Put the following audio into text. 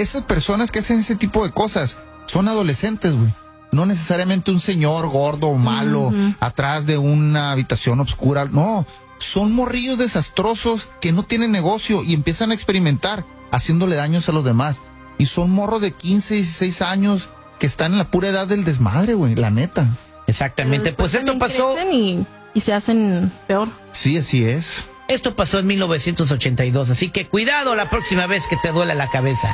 esas personas que hacen ese tipo de cosas son adolescentes, güey. No necesariamente un señor gordo o malo atrás de una habitación oscura. No, son morrillos desastrosos que no tienen negocio y empiezan a experimentar haciéndole daños a los demás. Y son morros de 15, 16 años que están en la pura edad del desmadre, güey, la neta. Exactamente. Pues esto pasó... Y se hacen peor. Sí, así es. Esto pasó en 1982, así que cuidado la próxima vez que te duela la cabeza.